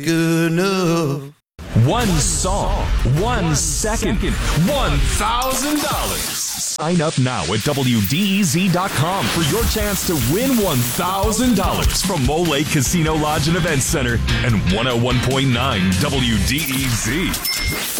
good enough. One song, 1 second, $1,000. Sign up now at WDEZ.com for your chance to win $1,000 from Mole Lake Casino Lodge and Events Center and 101.9 WDEZ.